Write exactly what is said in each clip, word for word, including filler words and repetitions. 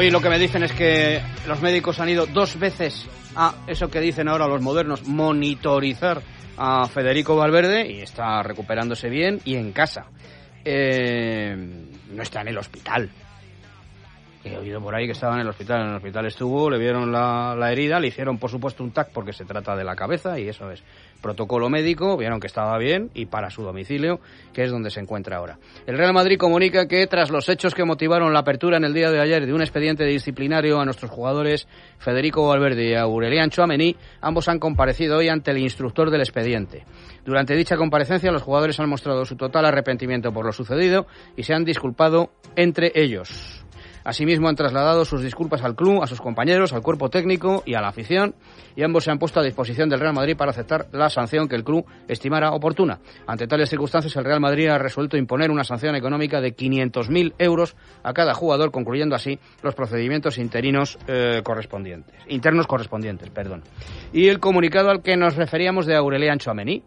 Hoy lo que me dicen es que los médicos han ido dos veces a eso que dicen ahora los modernos, monitorizar a Federico Valverde, y está recuperándose bien y en casa. Eh, no está en el hospital. He oído por ahí que estaba en el hospital. En el hospital estuvo, le vieron la, la herida, le hicieron por supuesto un T A C porque se trata de la cabeza y eso es protocolo médico, vieron que estaba bien y para su domicilio, que es donde se encuentra ahora. El Real Madrid comunica que tras los hechos que motivaron la apertura en el día de ayer de un expediente disciplinario a nuestros jugadores Federico Valverde y Aurelian Tchouaméni, ambos han comparecido hoy ante el instructor del expediente. Durante dicha comparecencia los jugadores han mostrado su total arrepentimiento por lo sucedido y se han disculpado entre ellos. Asimismo, han trasladado sus disculpas al club, a sus compañeros, al cuerpo técnico y a la afición, y ambos se han puesto a disposición del Real Madrid para aceptar la sanción que el club estimara oportuna. Ante tales circunstancias, el Real Madrid ha resuelto imponer una sanción económica de quinientos mil euros a cada jugador, concluyendo así los procedimientos interinos eh, correspondientes, internos correspondientes, perdón. Y el comunicado al que nos referíamos de Aurelian Tchouaméni.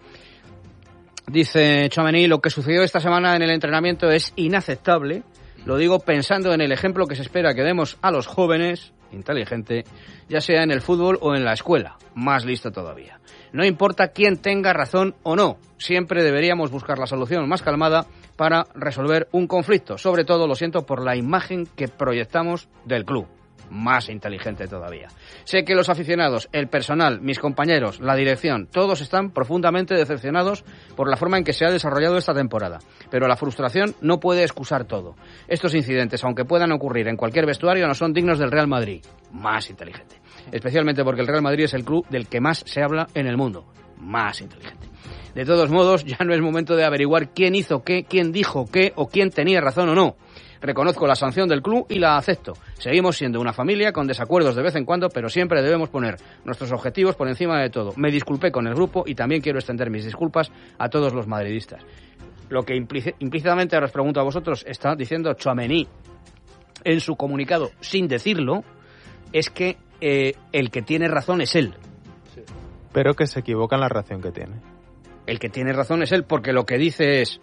Dice Tchouaméni: lo que sucedió esta semana en el entrenamiento es inaceptable. Lo digo pensando en el ejemplo que se espera que demos a los jóvenes, inteligente, ya sea en el fútbol o en la escuela, más listo todavía. No importa quién tenga razón o no, siempre deberíamos buscar la solución más calmada para resolver un conflicto. Sobre todo, lo siento por la imagen que proyectamos del club. Más inteligente todavía. Sé que los aficionados, el personal, mis compañeros, la dirección, todos están profundamente decepcionados por la forma en que se ha desarrollado esta temporada. Pero la frustración no puede excusar todo. Estos incidentes, aunque puedan ocurrir en cualquier vestuario, no son dignos del Real Madrid. Más inteligente. Especialmente porque el Real Madrid es el club del que más se habla en el mundo. Más inteligente. De todos modos, ya no es momento de averiguar quién hizo qué, quién dijo qué o quién tenía razón o no. Reconozco la sanción del club y la acepto. Seguimos siendo una familia con desacuerdos de vez en cuando, pero siempre debemos poner nuestros objetivos por encima de todo. Me disculpé con el grupo y también quiero extender mis disculpas a todos los madridistas. Lo que implícitamente, ahora os pregunto a vosotros, está diciendo Tchouaméni en su comunicado, sin decirlo, es que eh, el que tiene razón es él. Sí. Pero que se equivoca en la razón que tiene. El que tiene razón es él, porque lo que dice es...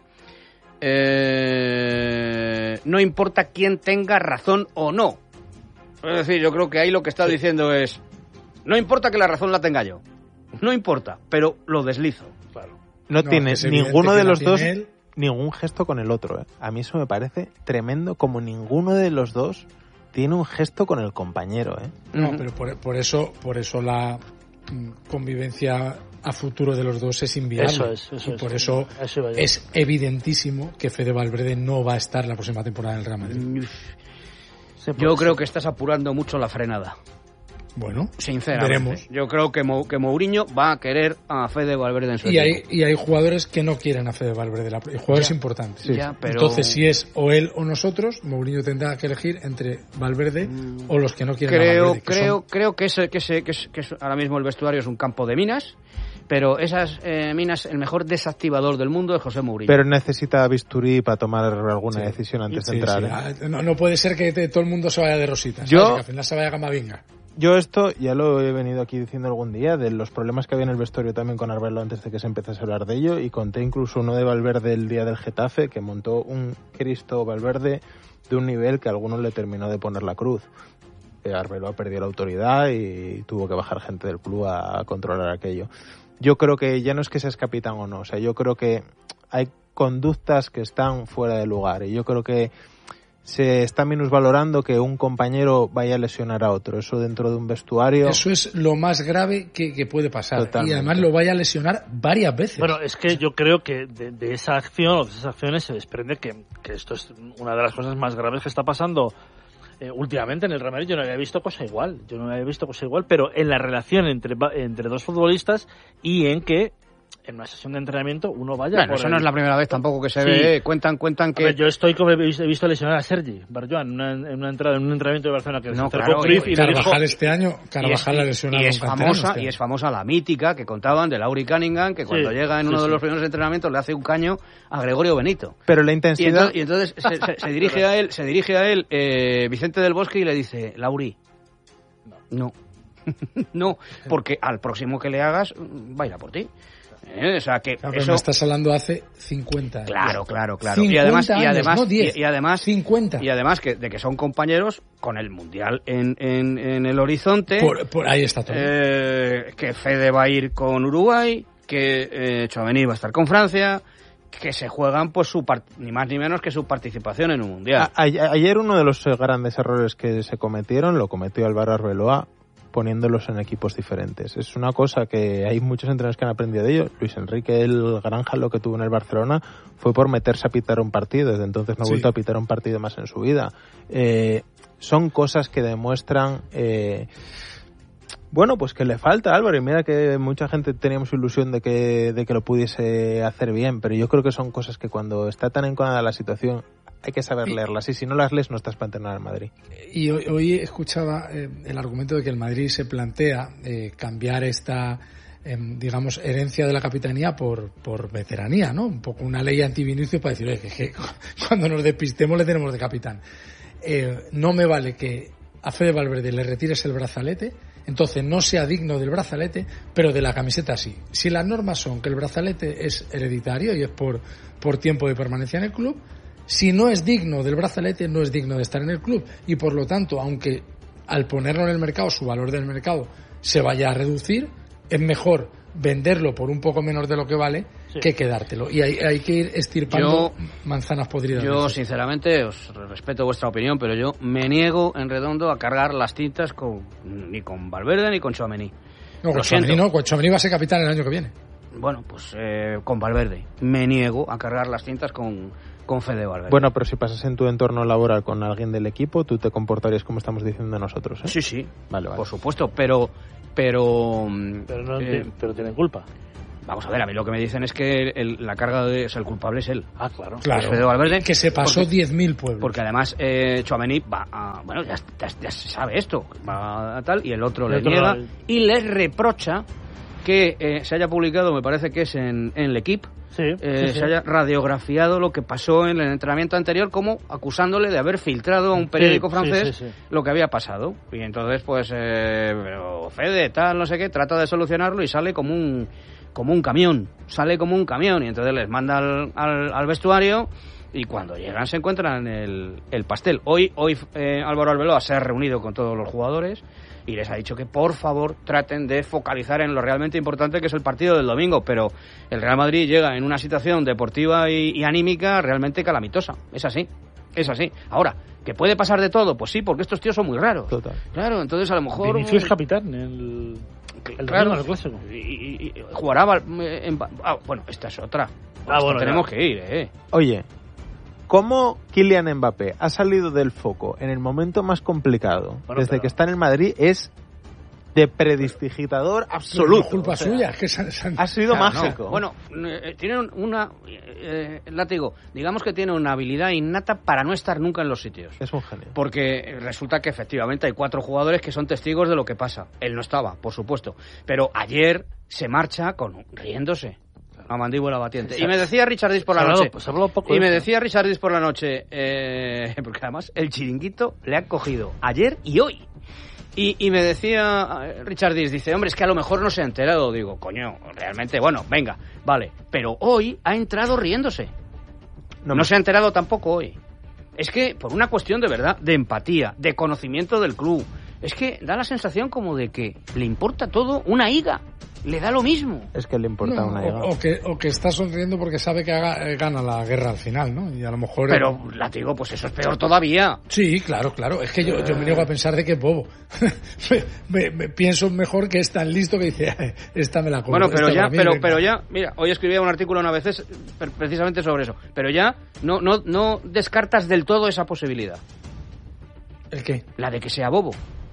Eh, no importa quién tenga razón o no. Es decir, yo creo que ahí lo que está diciendo es: no importa que la razón la tenga yo, no importa, pero lo deslizo. Claro. No, no tiene ninguno de los dos él. Ningún gesto con el otro, ¿eh? A mí eso me parece tremendo, como ninguno de los dos tiene un gesto con el compañero, ¿eh? No, uh-huh. pero por, por eso, por eso la convivencia a futuro de los dos es inviable. Eso es, eso y por es, eso, eso es evidentísimo que Fede Valverde no va a estar la próxima temporada en el Real Madrid. Yo creo que estás apurando mucho la frenada. Bueno, sinceramente, veremos. Yo creo que, Mo, que Mourinho va a querer a Fede Valverde en su y equipo. hay, y hay jugadores que no quieren a Fede Valverde, la, jugadores ya, importantes. Sí. Ya, pero... Entonces, si es o él o nosotros, Mourinho tendrá que elegir entre Valverde mm. o los que no quieren creo, a Valverde. Que creo, son... creo que, ese, que, ese, que, es, que es, ahora mismo el vestuario es un campo de minas, pero esas eh, minas, el mejor desactivador del mundo es José Mourinho. Pero necesita bisturí para tomar alguna sí. decisión antes sí, de entrar. Sí. ¿eh? No, no puede ser que te, todo el mundo se vaya de rositas. Yo... ¿sabes? Que al final se vaya a Camavinga. Yo esto ya lo he venido aquí diciendo algún día, de los problemas que había en el vestuario también con Arbelo antes de que se empezase a hablar de ello, y conté incluso uno de Valverde el día del Getafe, que montó un Cristo Valverde de un nivel que a algunos le terminó de poner la cruz. Arbelo perdió la autoridad y tuvo que bajar gente del club a controlar aquello. Yo creo que ya no es que seas capitán o no, o sea, yo creo que hay conductas que están fuera de lugar, y yo creo que se está minusvalorando que un compañero vaya a lesionar a otro. Eso dentro de un vestuario... Eso es lo más grave que, que puede pasar. Totalmente. Y además lo vaya a lesionar varias veces. Bueno, es que yo creo que de, de esa acción o de esas acciones se desprende que, que esto es una de las cosas más graves que está pasando eh, últimamente en el Real Madrid. Yo no había visto cosa igual. Yo no había visto cosa igual, pero en la relación entre, entre dos futbolistas y en que en una sesión de entrenamiento uno vaya bueno, por eso el... no es la primera vez tampoco que se sí. ve, cuentan cuentan que... Ver, yo estoy como he visto lesionar a Sergi Barjuan en una, en una entrada en un entrenamiento de Barcelona que no, se claro, Cruyff y, y Carvajal dijo... este año Carvajal ha lesionado y es un famosa este y es famosa la mítica que contaban de Lauri Cunningham, que cuando sí, llega en uno sí, de los sí. primeros entrenamientos le hace un caño a Gregorio Benito. Pero la intensidad... Y entonces, y entonces se, se, se dirige a él se dirige a él eh, Vicente del Bosque y le dice: Lauri, no no, no, porque al próximo que le hagas va a ir a por ti. ¿Eh? O sea que claro, eso... me estás hablando hace cincuenta años. Claro, claro, claro. Y además, años, y además, no diez, y, y además, cincuenta. Y además que de que son compañeros con el mundial en, en, en el horizonte. Por, por ahí está todo. Eh, que Fede va a ir con Uruguay, que eh, Tchouaméni va a estar con Francia, que se juegan pues su part- ni más ni menos que su participación en un mundial. A- a- ayer uno de los grandes errores que se cometieron lo cometió Álvaro Arbeloa, poniéndolos en equipos diferentes. Es una cosa que hay muchos entrenadores que han aprendido de ello. Luis Enrique el Granja lo que tuvo en el Barcelona fue por meterse a pitar un partido. Desde entonces no ha Sí. vuelto a pitar un partido más en su vida. Eh, son cosas que demuestran... Eh, bueno, pues que le falta a Álvaro, y mira que mucha gente teníamos ilusión de que, de que lo pudiese hacer bien, pero yo creo que son cosas que cuando está tan enconada la situación hay que saber leerlas, y si no las lees no estás para entrenar al Madrid. Y hoy, hoy escuchaba eh, el argumento de que el Madrid se plantea eh, cambiar esta, eh, digamos, herencia de la capitanía por, por veteranía, ¿no? Un poco una ley anti-Vinicius para decir, oye, que, que cuando nos despistemos le tenemos de capitán. Eh, no me vale que a Fede Valverde le retires el brazalete, entonces no sea digno del brazalete, pero de la camiseta sí. Si las normas son que el brazalete es hereditario y es por, por tiempo de permanencia en el club, si no es digno del brazalete, no es digno de estar en el club, y por lo tanto, aunque al ponerlo en el mercado su valor del mercado se vaya a reducir, es mejor venderlo por un poco menos de lo que vale sí. que quedártelo, y hay, hay que ir estirpando yo, manzanas podridas. Yo sinceramente os respeto vuestra opinión, pero yo me niego en redondo a cargar las tintas con, ni con Valverde ni con Tchouaméni. No, con Tchouaméni no, con Tchouaméni va a ser capitán el año que viene. Bueno, pues eh, con Valverde me niego a cargar las tintas con con Fede Valverde. Bueno, pero si pasas en tu entorno laboral con alguien del equipo, tú te comportarías como estamos diciendo nosotros, ¿eh? Sí, sí, vale, vale. Por supuesto, pero pero pero, no, eh, pero tienen culpa. Vamos a ver, a mí lo que me dicen es que el, la carga de, o sea, el culpable es él. Ah, claro. Claro. Es Fede Valverde, que se pasó diez mil pueblos. Porque además eh, Tchouaméni va a, bueno, ya, ya, ya se sabe esto, va a tal, y el otro el le otro niega no... y le reprocha que eh, se haya publicado, me parece que es en, en L'Equipe, sí, eh, sí, sí. se haya radiografiado lo que pasó en el entrenamiento anterior, como acusándole de haber filtrado a un periódico sí, francés sí, sí, sí. lo que había pasado. Y entonces, pues, eh, pero Fede, tal, no sé qué, trata de solucionarlo y sale como un como un camión, sale como un camión, y entonces les manda al, al, al vestuario, y cuando llegan se encuentran el, el pastel. Hoy, hoy eh, Álvaro Arbeloa se ha reunido con todos los jugadores y les ha dicho que por favor traten de focalizar en lo realmente importante, que es el partido del domingo, pero el Real Madrid llega en una situación deportiva y, y anímica realmente calamitosa. Es así, es así. Ahora, ¿que puede pasar de todo? Pues sí, porque estos tíos son muy raros. Total. Claro, entonces a lo mejor... Vinicius es capitán, el, el claro, domingo, el clásico. Y, y, y jugará en... Ah, bueno, esta es otra. Ah, bueno, tenemos ya. que ir, eh. Oye, ¿cómo Kylian Mbappé ha salido del foco en el momento más complicado bueno, desde pero... que está en el Madrid? Es de prestidigitador absoluto. No, culpa o sea, suya, que se, se... ha sido Claro, mágico. No. Bueno, eh, tiene una... Eh, látigo, digamos que tiene una habilidad innata para no estar nunca en los sitios. Es un genio. Porque resulta que efectivamente hay cuatro jugadores que son testigos de lo que pasa. Él no estaba, por supuesto. Pero ayer se marcha con riéndose. A mandíbula batiente. Y me decía Richard Diz por la noche. Pues habló poco y me eso. decía Richard Diz por la noche. Eh, porque además el chiringuito le ha cogido ayer y hoy. Y, y me decía Richard Diz, dice, hombre, es que a lo mejor no se ha enterado. Digo, coño, realmente, bueno, venga, vale. Pero hoy ha entrado riéndose. No, no se ha enterado tampoco hoy. Es que por una cuestión de verdad, de empatía, de conocimiento del club. Es que da la sensación como de que le importa todo una higa. Le da lo mismo. Es que le importa no, una o, higa. o que o que está sonriendo porque sabe que haga, eh, gana la guerra al final, ¿no? Y a lo mejor... Pero, eh... látigo, pues eso es peor todavía. Sí, claro, claro. Es que yo, yo me niego a pensar de que es bobo. me, me, pienso mejor que es tan listo que dice, esta me la cobro. Bueno, pero ya, mí, pero, venga. pero ya, mira, hoy escribía un artículo una vez precisamente sobre eso. Pero ya no, no, no descartas del todo esa posibilidad. ¿El qué? La de que sea bobo.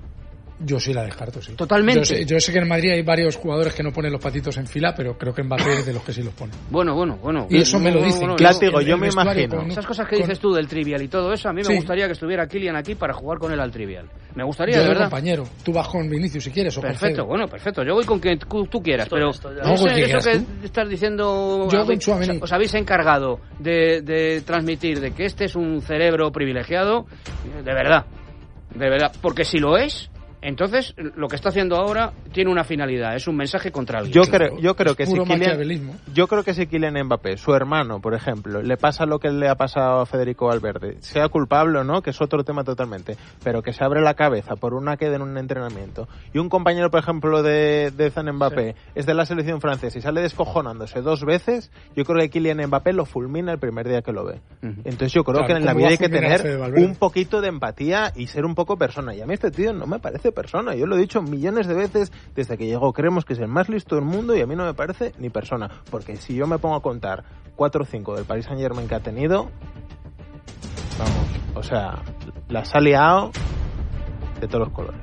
Yo sí la descarto, sí. Totalmente. Yo sé, yo sé que en Madrid hay varios jugadores que no ponen los patitos en fila, pero creo que Mbappé es de los que sí los pone. Bueno, bueno, bueno. Y eso me lo dicen. Bueno, Látigo, yo me imagino. Con, Esas cosas que con... dices tú del trivial y todo eso, a mí me sí. gustaría que estuviera Kylian aquí para jugar con él al trivial. Me gustaría, yo de verdad. compañero. Tú vas con Vinicius si quieres o perfecto, con bueno, perfecto. Yo voy con quien tú, tú quieras, esto, pero esto no, no, sé, eso que tú. estás diciendo... Yo habéis, con os, os habéis encargado de, de transmitir de que este es un cerebro privilegiado, de verdad. De verdad. Porque si lo es... Entonces, lo que está haciendo ahora tiene una finalidad, es un mensaje contra alguien. Yo creo, yo creo que si Puro Kylian, maquiavelismo. yo creo que si Kylian Mbappé, su hermano, por ejemplo, le pasa lo que le ha pasado a Federico Valverde, sea culpable o no, que es otro tema totalmente, pero que se abre la cabeza por una queda en un entrenamiento y un compañero, por ejemplo, de, de Zan Mbappé sí. es de la selección francesa y sale descojonándose dos veces, yo creo que Kylian Mbappé lo fulmina el primer día que lo ve. Uh-huh. Entonces yo creo claro, que en la vida hay que tener un poquito de empatía y ser un poco persona. Y a mí este tío no me parece persona, yo lo he dicho millones de veces desde que llegó, creemos que es el más listo del mundo y a mí no me parece ni persona, porque si yo me pongo a contar cuatro o cinco del Paris Saint Germain que ha tenido, vamos, o sea, las ha liado de todos los colores.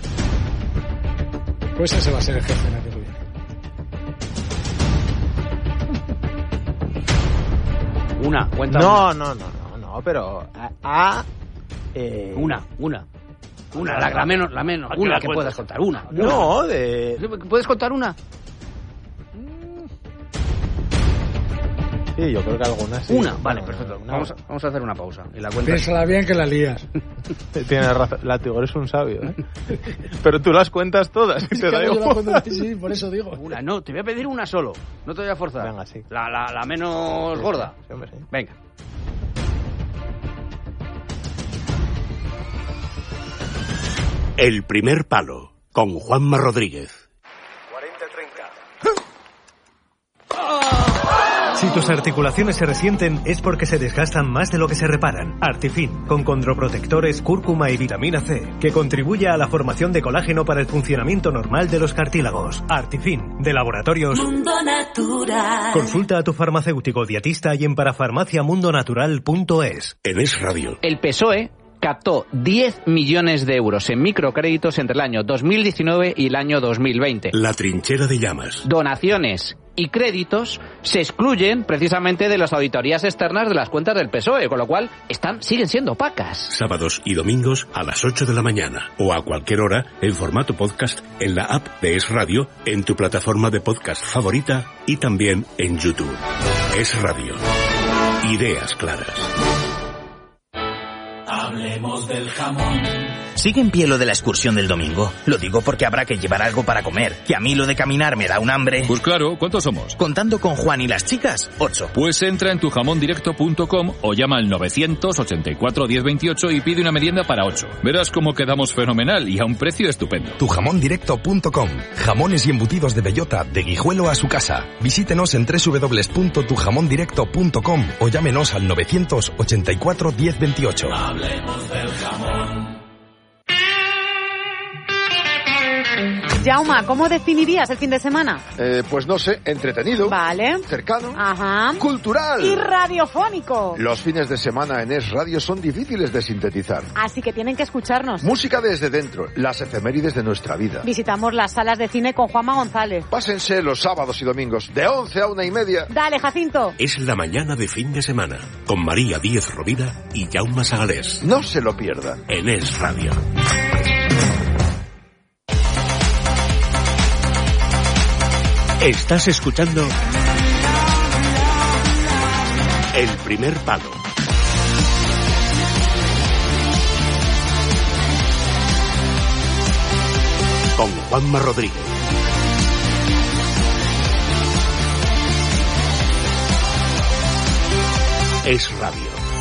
Pues ese va a ser el jefe en el que viene. Una, cuéntame. No, no, no, no, no, pero a, a eh, una, una. Una, la, la menos, la menos, una que puedas contar, una. No, una. de... ¿Puedes contar una? Sí, yo creo que alguna sí. Una, vale, perfecto. Una. Vamos, a, vamos a hacer una pausa. Y la cuentas. Piénsala bien que la lías. Tienes razón, Látigo, eres un sabio, ¿eh? Pero tú las cuentas todas. Y te da igual. Sí, por eso digo. Una, no, te voy a pedir una solo. No te voy a forzar. Venga, sí. La, la, la menos sí, gorda. Sí, hombre, sí. Venga. El primer palo, con Juanma Rodríguez. cuarenta treinta. Si tus articulaciones se resienten es porque se desgastan más de lo que se reparan. Artifin, con condroprotectores, cúrcuma y vitamina C, que contribuye a la formación de colágeno para el funcionamiento normal de los cartílagos. Artifin, de Laboratorios Mundo Natural. Consulta a tu farmacéutico dietista y en parafarmaciamundonatural punto es. En Es Radio. El P S O E captó diez millones de euros en microcréditos entre el año dos mil diecinueve y el año dos mil veinte. La trinchera de llamas. Donaciones y créditos se excluyen precisamente de las auditorías externas de las cuentas del P S O E, con lo cual están siguen siendo opacas. Sábados y domingos a las ocho de la mañana o a cualquier hora en formato podcast en la app de Es Radio, en tu plataforma de podcast favorita y también en YouTube. Es Radio. Ideas claras. Hablemos del jamón. ¿Sigue en pie lo de la excursión del domingo? Lo digo porque habrá que llevar algo para comer, que a mí lo de caminar me da un hambre. Pues claro, ¿cuántos somos? Contando con Juan y las chicas, ocho. Pues entra en tu jamón directo punto com o llama al novecientos ochenta y cuatro diez veintiocho y pide una merienda para ocho. Verás cómo quedamos fenomenal y a un precio estupendo. tu jamón directo punto com. Jamones y embutidos de bellota, de Guijuelo a su casa. Visítenos en doble u doble u doble u punto tu jamón directo punto com o llámenos al novecientos ochenta y cuatro diez veintiocho. Hablemos del jamón. Jauma, ¿cómo definirías el fin de semana? Eh, pues no sé, entretenido. Vale. Cercano. Ajá. Cultural. Y radiofónico. Los fines de semana en Es Radio son difíciles de sintetizar. Así que tienen que escucharnos. Música desde dentro, las efemérides de nuestra vida. Visitamos las salas de cine con Juanma González. Pásense los sábados y domingos, de once a una y media. Dale, Jacinto. Es la mañana de fin de semana, con María Díez Rovira y Jaume Sagalés. No se lo pierdan. En Es Radio. Estás escuchando El primer palo. Con Juanma Rodríguez. Es Radio.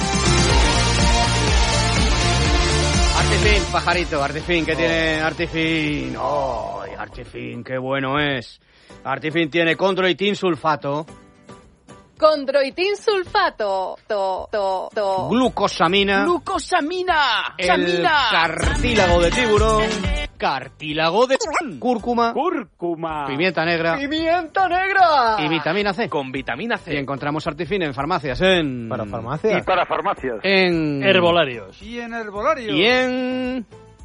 Artifin, pajarito, Artifin, ¿qué oh. tiene Artifin? ¡Oh, Artifin, qué bueno es! Artifin tiene condroitin sulfato. Condroitin sulfato. To, to, to. Glucosamina. Glucosamina. El Samina. cartílago de tiburón. Cartílago de cúrcuma. Cúrcuma. Pimienta negra. Pimienta negra. Y vitamina C. Con vitamina C. Y encontramos Artifin en farmacias, en... ¿Para farmacias? Y para farmacias. En... Herbolarios. Y en herbolarios. Y en...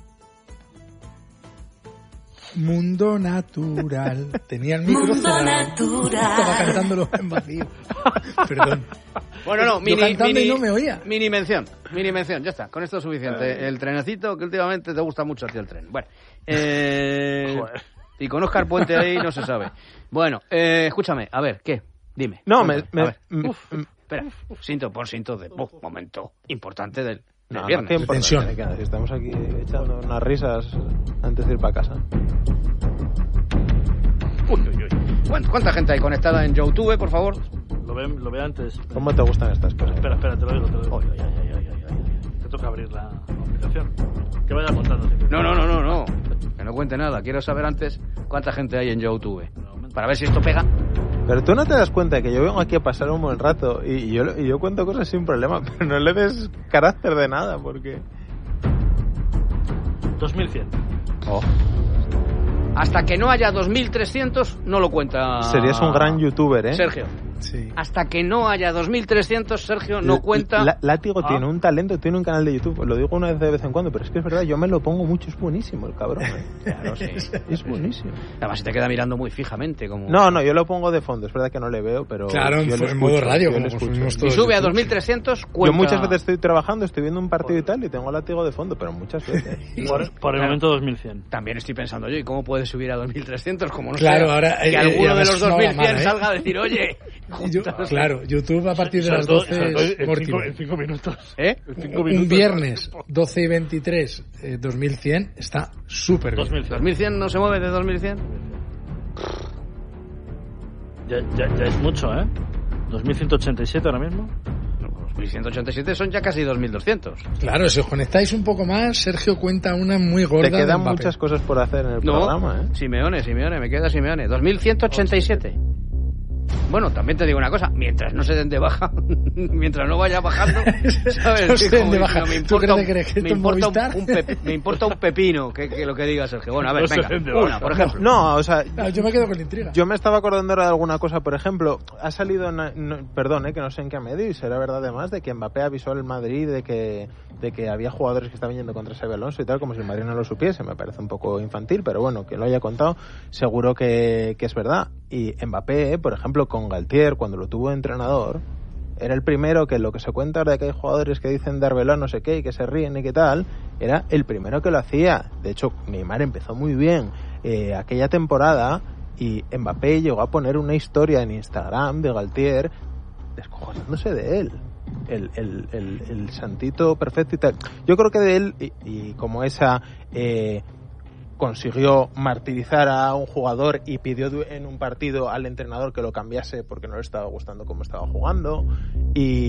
Mundo Natural. Tenía el micro Mundo cerrado. Natural. Estaba cantándolo en vacío. Perdón. Bueno, no, mini, Yo cantando mini, y no me oía. Mini mención, mini mención, ya está, con esto es suficiente. El trenecito, que últimamente te gusta mucho a ti el tren. Bueno, eh, y con Óscar Puente ahí no se sabe. Bueno, eh, escúchame, a ver, ¿qué? Dime. No, me... A me ver. me- Uf, espera, uf, cinto, pon cinto de... Uf, momento importante del... No, no, viernes. qué importante, estamos aquí echando unas risas antes de ir para casa. Uy, uy, uy. ¿Cuánta, ¿Cuánta gente hay conectada en YouTube, por favor? Lo ve, lo ve antes. ¿Cómo te gustan estas cosas? Espera, espera, te lo digo, te lo digo. Ay, ay, ay, ay, ay, ay. Te toca abrir la aplicación. Que vaya contando. No, no, no, no, no. Que no cuente nada. Quiero saber antes cuánta gente hay en YouTube. Para ver si esto pega. Pero tú no te das cuenta que yo vengo aquí a pasar un buen rato y yo, y yo cuento cosas sin problema, pero no le des carácter de nada, porque... dos mil cien. Oh. Hasta que no haya dos mil trescientos, no lo cuenta... Serías un gran youtuber, ¿eh? Sergio. Sí. Hasta que no haya dos mil trescientos, Sergio, no L- cuenta... L- Látigo ah. tiene un talento, tiene un canal de YouTube, lo digo una vez de vez en cuando, pero es que es verdad, yo me lo pongo mucho, es buenísimo el cabrón. ¿eh? Claro, sí. Es buenísimo. Además, se te queda mirando muy fijamente. Como... No, no, yo lo pongo de fondo, es verdad que no le veo, pero... Claro, en, yo lo en modo escucho, radio, yo como lo escucho. consumimos Y todos. sube a YouTube. dos mil trescientos, cuenta... Yo muchas veces estoy trabajando, estoy viendo un partido y tal, y tengo Látigo de fondo, pero muchas veces. Por, por el Claro. momento dos mil cien. También estoy pensando yo, ¿y cómo puedes subir a dos mil trescientos? Como no Claro, sea ahora, que eh, alguno y de además los es una dos mil cien mamada, ¿eh? salga a decir, oye... Yo, claro, YouTube a partir de Sobre las todo- doce sobre todo es en cinco, Mortimer. en cinco minutos. ¿Eh? En cinco Un minutos. viernes doce y veintitrés, eh, dos mil cien, está súper bien. dos mil cien. ¿dos mil cien no se mueve de dos mil cien? Ya, ya, ya es mucho, ¿eh? dos mil ciento ochenta y siete ahora mismo. dos mil ciento ochenta y siete son ya casi dos mil doscientos. Claro, si os conectáis un poco más, Sergio cuenta una muy gorda. Te quedan de Mbappé. muchas cosas por hacer en el No, programa, ¿eh? Simeone, Simeone, me queda Simeone. dos mil ciento ochenta y siete. Bueno, también te digo una cosa, mientras no se den de baja, mientras no vaya bajando, ¿sabes? No se den de Como baja. diciendo, me ¿Tú importa, crees que crees que me esto es importa, Movistar? un, un pepi- me importa un pepino que, que lo que diga Sergio. Bueno, a ver, No se venga, den de una, baja. por ejemplo. No, o sea, Ah, yo me quedo con la intriga. yo me estaba acordando ahora de alguna cosa, por ejemplo, ha salido, na- no, perdón, eh, que no sé en qué medio, y será verdad además, de que Mbappé avisó al Madrid de que, de que había jugadores que estaban yendo contra Xabi Alonso y tal, como si el Madrid no lo supiese. Me parece un poco infantil, pero bueno, que lo haya contado, seguro que, que es verdad. Y Mbappé, eh, por ejemplo, con Galtier, cuando lo tuvo de entrenador, era el primero que lo que se cuenta ahora de que hay jugadores que dicen de Arbeloa no sé qué y que se ríen y qué tal, era el primero que lo hacía. De hecho, Neymar empezó muy bien eh, aquella temporada y Mbappé llegó a poner una historia en Instagram de Galtier descojonándose de él. El, el, el, el santito perfecto y tal. Yo creo que de él, y, y como esa... Eh, consiguió martirizar a un jugador y pidió en un partido al entrenador que lo cambiase porque no le estaba gustando cómo estaba jugando, y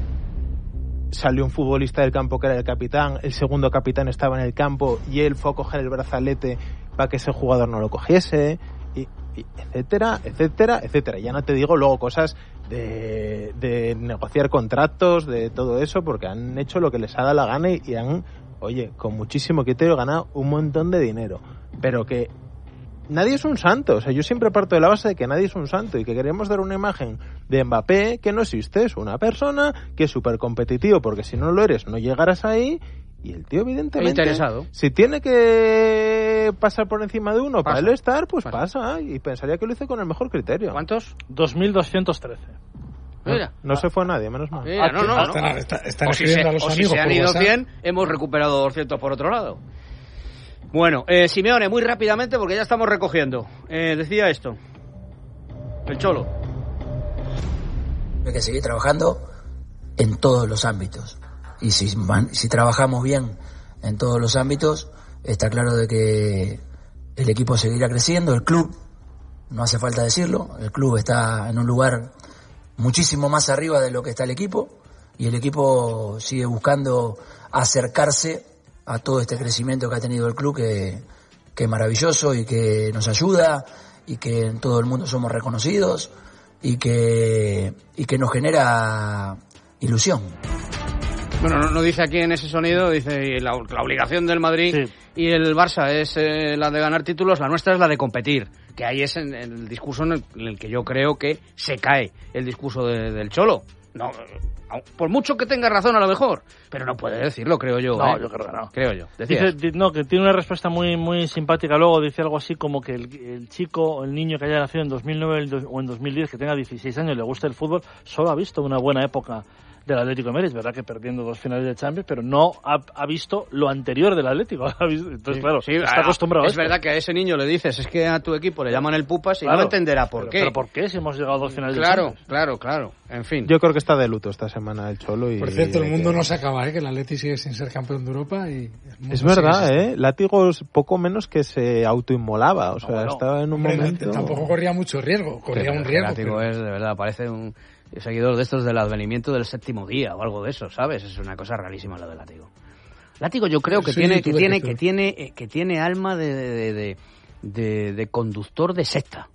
salió un futbolista del campo que era el capitán, el segundo capitán estaba en el campo y él fue a coger el brazalete para que ese jugador no lo cogiese, y, y etcétera, etcétera, etcétera. Ya no te digo luego cosas de, de negociar contratos, de todo eso, porque han hecho lo que les ha dado la gana y, y han, oye, con muchísimo criterio ganado un montón de dinero. Pero que nadie es un santo. O sea, yo siempre parto de la base de que nadie es un santo y que queremos dar una imagen de Mbappé que no existe. Es una persona que es súper competitivo, porque si no lo eres no llegarás ahí. Y el tío, evidentemente, interesado. si tiene que pasar por encima de uno Pasa. para él estar, pues Pasa. pasa. Y pensaría que lo hizo con el mejor criterio. ¿Cuántos? dos mil doscientos trece. Mira. No se fue nadie, menos mal. Mira, no, no, no. Están, está- están O si escribiendo se, a los o si amigos se han por ido WhatsApp. cien, hemos recuperado doscientos por otro lado. Bueno, eh, Simeone, muy rápidamente porque ya estamos recogiendo. Eh, decía esto. El Cholo. Hay que seguir trabajando en todos los ámbitos. Y si, man- si trabajamos bien en todos los ámbitos, está claro de que el equipo seguirá creciendo, el club, no hace falta decirlo, el club está en un lugar muchísimo más arriba de lo que está el equipo, y el equipo sigue buscando acercarse a todo este crecimiento que ha tenido el club, que, que es maravilloso y que nos ayuda, y que en todo el mundo somos reconocidos, y que, y que nos genera ilusión. Bueno, no, no dice aquí en ese sonido, dice la, la obligación del Madrid Sí. y el Barça es eh, la de ganar títulos, la nuestra es la de competir. Que ahí es en, en el discurso en el, en el que yo creo que se cae el discurso de- del Cholo. No, eh, por mucho que tenga razón a lo mejor, pero no puede decirlo, creo yo. No, ¿eh? yo creo que no. Creo yo. Decías. Dice, di- no, que tiene una respuesta muy muy simpática. Luego dice algo así como que el, el chico o el niño que haya nacido en dos mil nueve el do- o en dos mil diez, que tenga dieciséis años y le guste el fútbol, solo ha visto una buena época del Atlético de Madrid. Es verdad que perdiendo dos finales de Champions, pero no ha, ha visto lo anterior del Atlético. Ha visto, entonces, sí, claro, sí, está acostumbrado es a esto. Es verdad que a ese niño le dices, es que a tu equipo le llaman el pupas y claro, no entenderá por pero, qué. Pero ¿por qué si hemos llegado a dos finales claro, de Champions? Claro, claro, claro. En fin. Yo creo que está de luto esta semana el Cholo. Y, Por cierto, el mundo que... no se acaba, ¿eh? Que el Atleti sigue sin ser campeón de Europa y... Es verdad, ¿eh? Látigo es poco menos que se autoinmolaba, o sea, no, bueno, estaba en un hombre, momento... Tampoco corría mucho riesgo, corría pero un riesgo. Látigo pero... es, de verdad, parece un seguidor de estos del advenimiento del séptimo día o algo de eso, ¿sabes? Es una cosa rarísima lo de Látigo. Látigo yo creo que sí, tiene, que tiene, que tiene, que tiene alma de, de, de, de, de conductor de secta.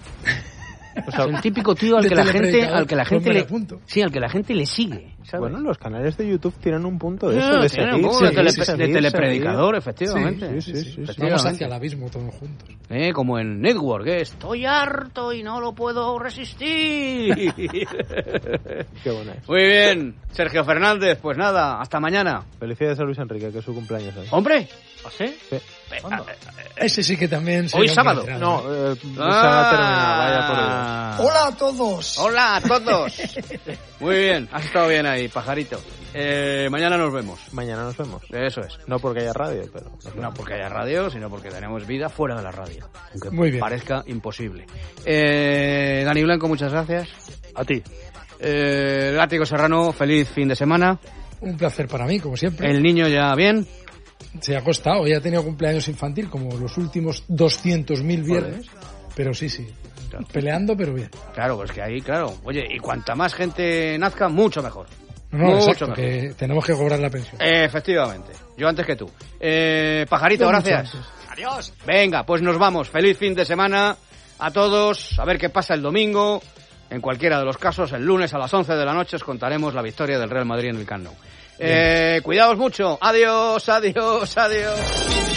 O sea, el típico tío al que la gente, al que la gente le, sí, al que la gente le sigue, ¿sabes? Bueno, los canales de YouTube tienen un punto de eso, no, de seguir, seguir, un seguir, de, tele, seguir, de telepredicador, seguir. efectivamente. Sí, sí, sí, sí, sí. Vamos hacia el abismo todos juntos. Eh, como en Network, ¿eh? Estoy harto y no lo puedo resistir. Qué buena es. Muy bien, Sergio Fernández, pues nada, hasta mañana. Felicidades a Luis Enrique, que es su cumpleaños hoy. ¡Hombre! ¿Ah, sí? Sí. Ese sí que también... Hoy sábado. No, eh, ah, terminado, vaya por Dios. Hola a todos. Hola a todos. Muy bien, has estado bien ahí, pajarito. Eh, mañana nos vemos. Mañana nos vemos. Eso es. No porque haya radio, pero... No porque haya radio, sino porque tenemos vida fuera de la radio. Aunque Muy bien. parezca imposible. Eh, Dani Blanco, muchas gracias. A ti. Eh, Látigo Serrano, feliz fin de semana. Un placer para mí, como siempre. El niño ya bien. Se ha costado, ya ha tenido cumpleaños infantil como los últimos doscientos mil viernes, pero sí, sí, claro. Peleando pero bien. Claro, pues que ahí, claro, oye, y cuanta más gente nazca, mucho mejor. No, no, mucho exacto, mejor. Que tenemos que cobrar la pensión. Eh, efectivamente, yo antes que tú. Eh, Pajarito, yo gracias. Adiós. Venga, pues nos vamos, feliz fin de semana a todos, a ver qué pasa el domingo. En cualquiera de los casos, el lunes a las once de la noche os contaremos la victoria del Real Madrid en el Camp Nou. Eh, cuidaos mucho. Adiós, adiós, adiós.